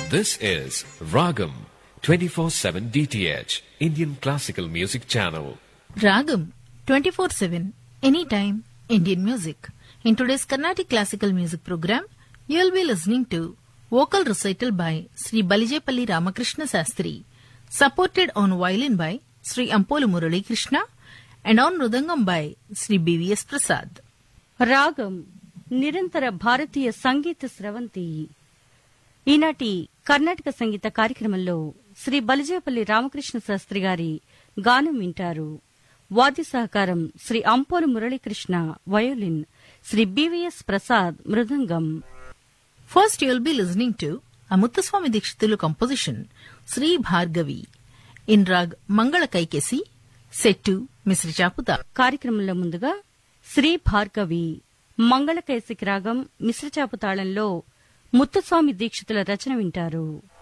This is Ragam 24/7 DTH Indian Classical Music Channel. Ragam 24/7 anytime Indian music. In today's Carnatic Classical Music program, you will be listening to vocal recital by Sri Balijepalli Ramakrishna Sastri, supported on violin by Sri Ampolu Murali Krishna and on mridangam by Sri BVS Prasad. రాగం నిరంతర భారతీయ సంగీత స్రవంతి. ఈనాటి కర్ణాటక సంగీత కార్యక్రమంలో శ్రీ బలిజేపల్లి రామకృష్ణ శాస్త్రి గారి గానం వింటారు. వాద్య సహకారం Shri Ampolu Muralikrishna violin, Shri BVS Prasad mridangam. First you will be listening to a Muthuswami Dikshitulu composition Sri Bhargavi in Rag Mangala Kaikesi set to Misri Chaputa. కార్యక్రమంలో ముందుగా శ్రీ భార్గవి మంగళకైసికి రాగం మిశ్రచాపు తాళంలో ముత్తుస్వామి దీక్షితుల రచన వింటారు.